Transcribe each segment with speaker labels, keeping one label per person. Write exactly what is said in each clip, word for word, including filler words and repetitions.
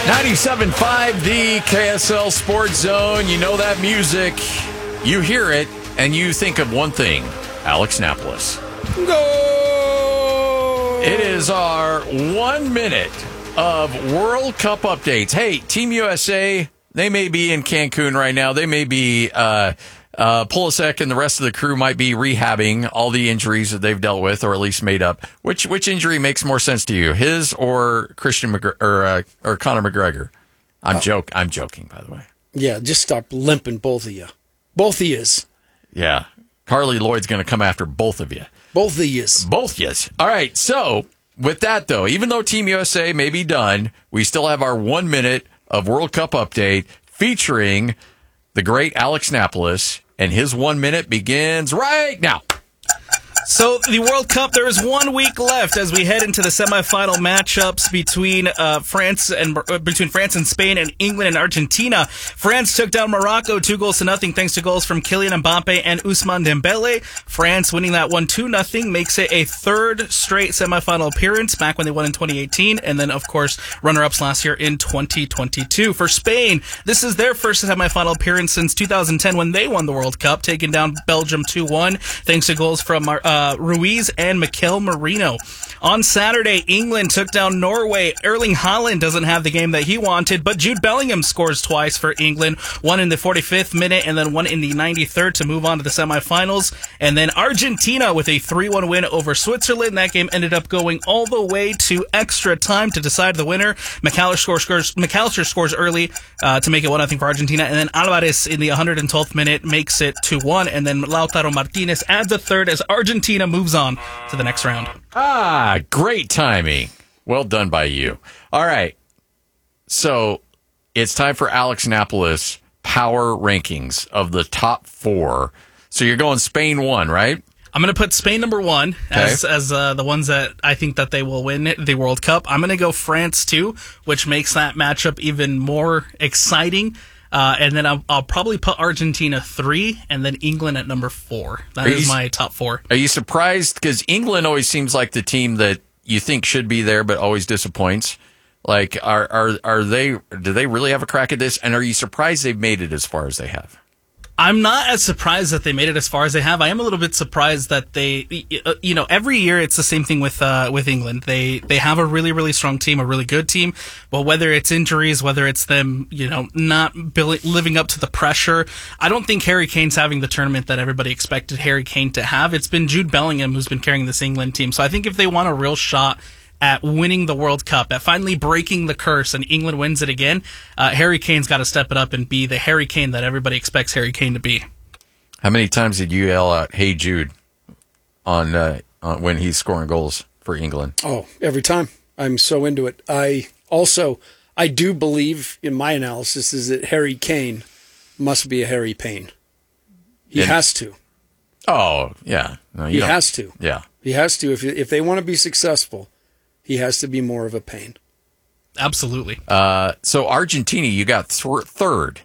Speaker 1: ninety-seven point five, the K S L Sports Zone. You know that music. You hear it, and you think of one thing. Alex Napolis.
Speaker 2: Go!
Speaker 1: It is our one minute of World Cup updates. Hey, Team U S A, they may be in Cancun right now. They may be, uh, uh, Pulisic and the rest of the crew might be rehabbing all the injuries that they've dealt with, or at least made up. Which which injury makes more sense to you, his or Christian McGregor, or uh, or Conor McGregor? I'm oh. joke. I'm joking, by the way.
Speaker 2: Yeah, just stop limping, both of you. Both of yous.
Speaker 1: Yeah, Carly Lloyd's going to come after both of you.
Speaker 2: Both of yous.
Speaker 1: Both yous. All right. So with that, though, even though Team U S A may be done, we still have our one minute of World Cup update featuring the great Alex Napolis. And his one minute begins right now.
Speaker 3: So the World Cup, there is one week left as we head into the semifinal matchups between uh, France and uh, between France and Spain, and England and Argentina. France took down Morocco two goals to nothing thanks to goals from Kylian Mbappe and Ousmane Dembele. France winning that one two nothing makes it a third straight semifinal appearance back when they won in twenty eighteen, and then of course runner-ups last year in twenty twenty-two. For Spain, this is their first semifinal appearance since two thousand ten when they won the World Cup, taking down Belgium two one thanks to goals from uh, Uh, Ruiz and Mikel Merino. On Saturday, England took down Norway. Erling Haaland doesn't have the game that he wanted, but Jude Bellingham scores twice for England, one in the forty-fifth minute and then one in the ninety-third to move on to the semifinals. And then Argentina with a three one win over Switzerland. That game ended up going all the way to extra time to decide the winner. McAllister scores, scores, McAllister scores early uh, to make it one nothing for Argentina, and then Alvarez in the one hundred twelfth minute makes it two one, and then Lautaro Martinez adds a third as Argentina moves on to the next round.
Speaker 1: Ah, great timing. Well done by you. All right. So it's time for Alex Napolis power rankings of the top four. So you're going Spain one, right?
Speaker 3: I'm going to put Spain number one
Speaker 1: okay.
Speaker 3: as as uh, the ones that I think that they will win the World Cup. I'm going to go France two, which makes that matchup even more exciting. Uh, and then I'll, I'll probably put Argentina three, and then England at number four. That are is you, my top four.
Speaker 1: Are you surprised? Because England always seems like the team that you think should be there, but always disappoints. Like, are are are they? Do they really have a crack at this? And are you surprised they've made it as far as they have?
Speaker 3: I'm not as surprised that they made it as far as they have. I am a little bit surprised that they, you know, every year it's the same thing with uh, with England. They they have a really really strong team, a really good team, but whether it's injuries, whether it's them, you know, not billing, living up to the pressure, I don't think Harry Kane's having the tournament that everybody expected Harry Kane to have. It's been Jude Bellingham who's been carrying this England team. So I think if they want a real shot at winning the World Cup, at finally breaking the curse, and England wins it again, uh, Harry Kane's got to step it up and be the Harry Kane that everybody expects Harry Kane to be.
Speaker 1: How many times did you yell out, "Hey Jude," on, uh, on when he's scoring goals for England?
Speaker 2: Oh, every time. I'm so into it. I also, I do believe in my analysis is that Harry Kane must be a Harry Payne. He and, has to.
Speaker 1: Oh, yeah. No, you
Speaker 2: he
Speaker 1: don't.
Speaker 2: has to.
Speaker 1: Yeah.
Speaker 2: He has to. If if they want to be successful, he has to be more of a Payne.
Speaker 3: Absolutely.
Speaker 1: Uh, so Argentina, you got th- third.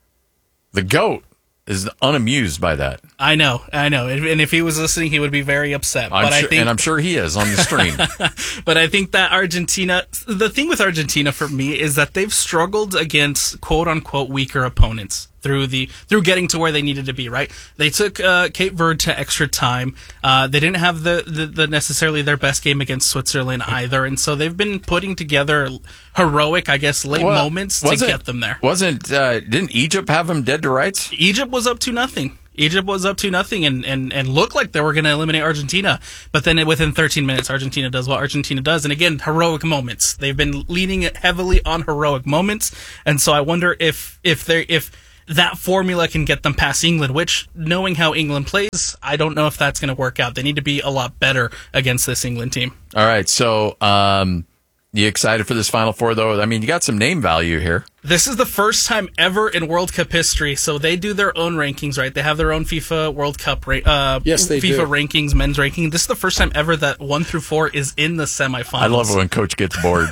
Speaker 1: The GOAT is unamused by that.
Speaker 3: I know, I know. And if he was listening, he would be very upset.
Speaker 1: I'm
Speaker 3: but
Speaker 1: sure,
Speaker 3: I think,
Speaker 1: and I'm sure he is on the stream.
Speaker 3: But I think that Argentina, the thing with Argentina for me is that they've struggled against quote unquote weaker opponents through the through getting to where they needed to be. Right? They took uh, Cape Verde to extra time. Uh, they didn't have the, the the necessarily their best game against Switzerland either, and so they've been putting together heroic, I guess, late well, moments to get them there.
Speaker 1: Wasn't uh, didn't Egypt have them dead to rights?
Speaker 3: Egypt was up to nothing. Egypt was up to nothing and, and, and looked like they were going to eliminate Argentina. But then within thirteen minutes, Argentina does what Argentina does. And again, heroic moments. They've been leaning heavily on heroic moments. And so I wonder if, if they if that formula can get them past England, which, knowing how England plays, I don't know if that's going to work out. They need to be a lot better against this England team.
Speaker 1: All right. So, um, you excited for this Final Four, though? I mean, you got some name value here.
Speaker 3: This is the first time ever in World Cup history. So they do their own rankings, right? They have their own FIFA World Cup ra- uh,
Speaker 2: yes, they
Speaker 3: FIFA
Speaker 2: do.
Speaker 3: rankings, men's ranking. This is the first time ever that one through four is in the semifinals.
Speaker 1: I love it when Coach gets bored.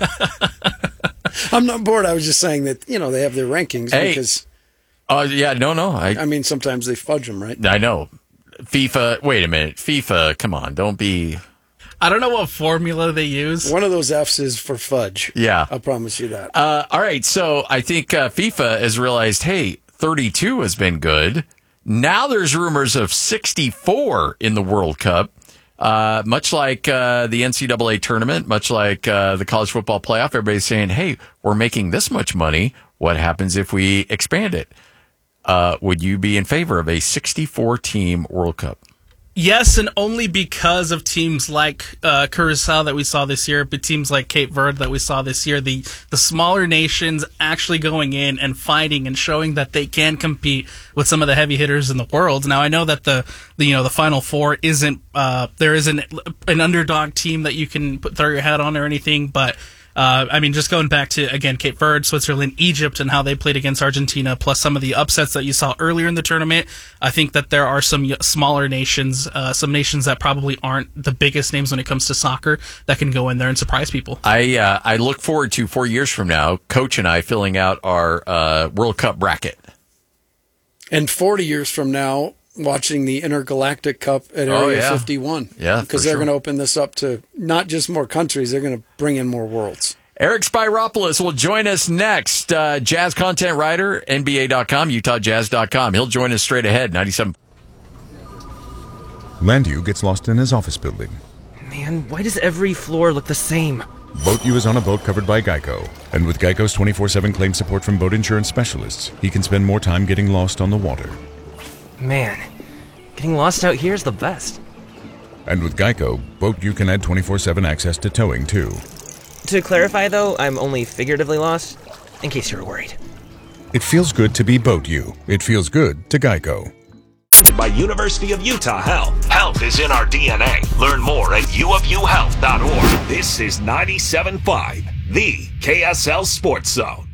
Speaker 2: I'm not bored. I was just saying that, you know, they have their rankings
Speaker 1: hey.
Speaker 2: because...
Speaker 1: Oh, uh, yeah, no, no. I,
Speaker 2: I mean, sometimes they fudge them, right?
Speaker 1: I know. FIFA, wait a minute. FIFA, come on, don't be...
Speaker 3: I don't know what formula they use.
Speaker 2: One of those F's is for fudge.
Speaker 1: Yeah.
Speaker 2: I'll promise you that.
Speaker 1: Uh, all right, so I think uh, FIFA has realized, hey, thirty-two has been good. Now there's rumors of sixty-four in the World Cup. Uh, much like uh, the N C double A tournament, much like uh, the college football playoff, everybody's saying, hey, we're making this much money. What happens if we expand it? Uh, would you be in favor of a sixty-four team World Cup?
Speaker 3: Yes, and only because of teams like uh, Curacao that we saw this year, but teams like Cape Verde that we saw this year, the the smaller nations actually going in and fighting and showing that they can compete with some of the heavy hitters in the world. Now, I know that the, the you know the Final Four isn't uh, there isn't an underdog team that you can put, throw your hat on or anything, but. Uh, I mean, just going back to, again, Cape Verde, Switzerland, Egypt, and how they played against Argentina, plus some of the upsets that you saw earlier in the tournament, I think that there are some smaller nations, uh, some nations that probably aren't the biggest names when it comes to soccer that can go in there and surprise people.
Speaker 1: I uh, I look forward to four years from now, Coach and I filling out our uh, World Cup bracket.
Speaker 2: And forty years from now, watching the Intergalactic Cup at Area
Speaker 1: oh, yeah.
Speaker 2: fifty-one.
Speaker 1: Yeah,
Speaker 2: because they're
Speaker 1: sure.
Speaker 2: going to open this up to not just more countries, they're going to bring in more worlds.
Speaker 1: Eric Spyropoulos will join us next. Uh, Jazz content writer, N B A dot com, Utah Jazz dot com. He'll join us straight ahead, ninety-seven.
Speaker 4: Landu gets lost in his office building.
Speaker 5: Man, why does every floor look the same?
Speaker 4: BoatU is on a boat covered by Geico. And with Geico's twenty-four seven claim support from boat insurance specialists, he can spend more time getting lost on the water.
Speaker 5: Man, getting lost out here is the best.
Speaker 4: And with Geico, BoatU can add twenty-four seven access to towing, too.
Speaker 5: To clarify, though, I'm only figuratively lost, in case you were worried.
Speaker 4: It feels good to be BoatU. It feels good to Geico.
Speaker 6: By University of Utah Health. Health is in our D N A. Learn more at u of u health dot org. This is ninety-seven point five, the K S L Sports Zone.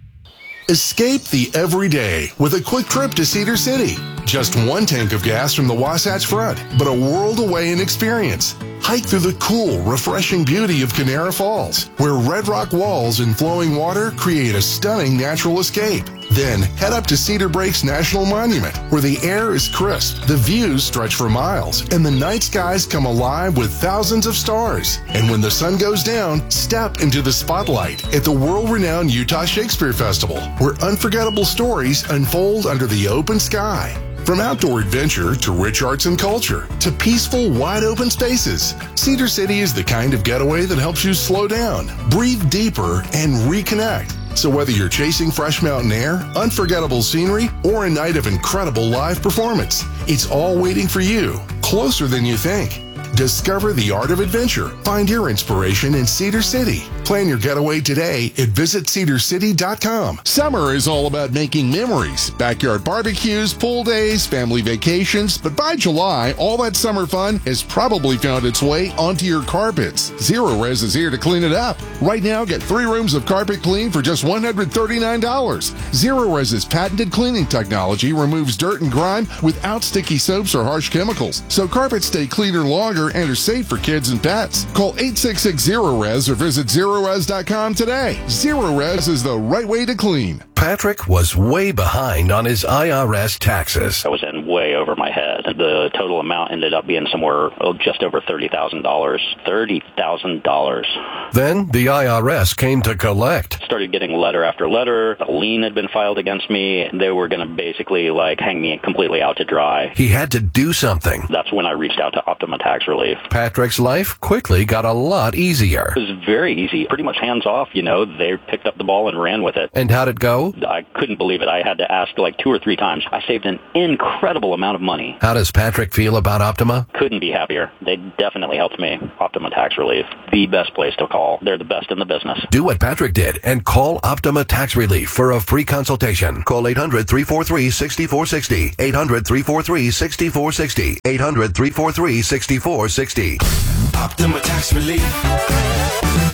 Speaker 7: Escape the everyday with a quick trip to Cedar City. Just one tank of gas from the Wasatch Front, but a world away in experience. Hike through the cool, refreshing beauty of Canara Falls, where red rock walls and flowing water create a stunning natural escape. Then head up to Cedar Breaks National Monument, where the air is crisp, the views stretch for miles, and the night skies come alive with thousands of stars. And when the sun goes down, step into the spotlight at the world-renowned Utah Shakespeare Festival, where unforgettable stories unfold under the open sky. From outdoor adventure to rich arts and culture to peaceful, wide-open spaces, Cedar City is the kind of getaway that helps you slow down, breathe deeper, and reconnect. So whether you're chasing fresh mountain air, unforgettable scenery, or a night of incredible live performance, it's all waiting for you, closer than you think. Discover the art of adventure. Find your inspiration in Cedar City. Plan your getaway today at visit cedar city dot com. Summer is all about making memories. Backyard barbecues, pool days, family vacations. But by July, all that summer fun has probably found its way onto your carpets. Zero Res is here to clean it up. Right now, get three rooms of carpet clean for just one hundred thirty-nine dollars. Zero Res's patented cleaning technology removes dirt and grime without sticky soaps or harsh chemicals, so carpets stay cleaner longer and are safe for kids and pets. Call eight six six zero res or visit zero res dot com today. Zero Res is the right way to clean.
Speaker 8: Patrick was way behind on his I R S taxes.
Speaker 9: I was in way over my head. The total amount ended up being somewhere oh, just over thirty thousand dollars. thirty thousand dollars.
Speaker 8: Then the I R S came to collect.
Speaker 9: Started getting letter after letter. A lien had been filed against me. They were going to basically like hang me completely out to dry.
Speaker 8: He had to do something.
Speaker 9: That's when I reached out to Optima Tax Relief.
Speaker 8: Patrick's life quickly got a lot easier.
Speaker 9: It was very easy. Pretty much hands off, you know. They picked up the ball and ran with it.
Speaker 8: And how'd it go?
Speaker 9: I couldn't believe it. I had to ask like two or three times. I saved an incredible amount of money.
Speaker 8: How does Patrick feel about Optima?
Speaker 9: Couldn't be happier. They definitely helped me. Optima Tax Relief, the best place to call. They're the best in the business.
Speaker 8: Do what Patrick did and call Optima Tax Relief for a free consultation. Call eight hundred, three four three, six four six zero. eight hundred, three four three, six four six zero. eight hundred, three four three, six four six zero.
Speaker 10: Optima Tax Relief.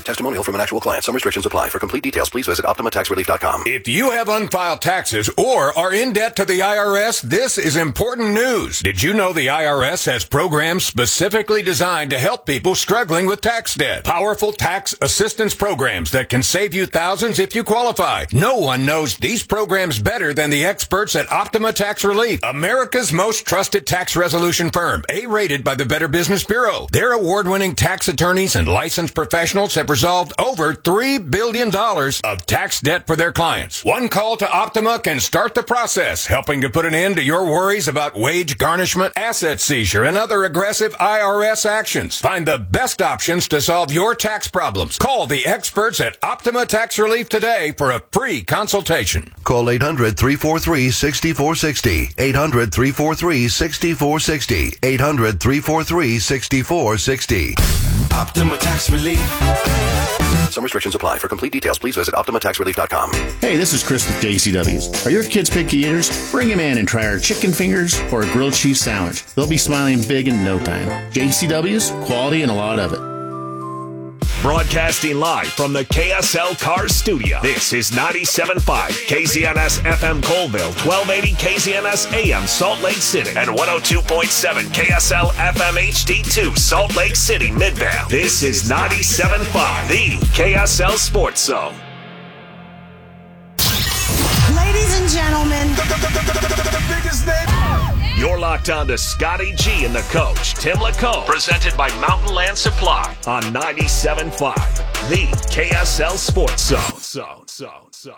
Speaker 8: Testimonial from an actual client. Some restrictions apply. For complete details, please visit Optima Tax Relief dot com.
Speaker 10: If you have unfiled taxes or are in debt to the I R S, this is important news. Did you know the I R S has programs specifically designed to help people struggling with tax debt? Powerful tax assistance programs that can save you thousands if you qualify. No one knows these programs better than the experts at Optima Tax Relief, America's most trusted tax resolution firm, A-rated by the Better Business Bureau. Their award-winning tax attorneys and licensed professionals have resolved over three billion dollars of tax debt for their clients. One call to Optima can start the process, helping to put an end to your worries about wage garnishment, asset seizure, and other aggressive I R S actions. Find the best options to solve your tax problems. Call the experts at Optima Tax Relief today for a free consultation.
Speaker 8: Call eight hundred, three four three, six four six zero. eight hundred, three four three, six four six zero. eight hundred, three four three, six four six zero.
Speaker 11: Optima Tax Relief.
Speaker 8: Some restrictions apply. For complete details, please visit Optima Tax Relief dot com.
Speaker 12: Hey, this is Chris with J C W's. Are your kids picky eaters? Bring them in and try our chicken fingers or a grilled cheese sandwich. They'll be smiling big in no time. J C W's, quality and a lot of it.
Speaker 6: Broadcasting live from the K S L Cars Studio. This is ninety-seven point five K Z N S F M Colville, twelve eighty K Z N S A M Salt Lake City, and one oh two point seven K S L F M H D two Salt Lake City, Midvale. This is ninety-seven point five, the K S L Sports Zone.
Speaker 13: Ladies and gentlemen,
Speaker 6: the biggest name. You're locked on to Scotty G and the coach, Tim Lacombe, presented by Mountain Land Supply on ninety-seven point five, the K S L Sports Zone. So, so, so.